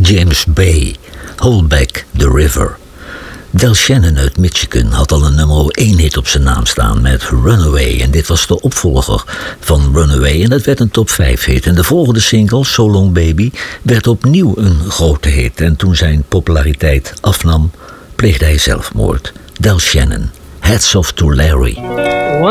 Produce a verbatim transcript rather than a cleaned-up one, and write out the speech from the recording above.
James Bay, Hold Back the River. Del Shannon uit Michigan had al een nummer één hit op zijn naam staan met Runaway. En dit was de opvolger van Runaway en dat werd een top vijf hit. En de volgende single, So Long Baby, werd opnieuw een grote hit. En toen zijn populariteit afnam, pleegde hij zelfmoord. Del Shannon, Hats Off to Larry.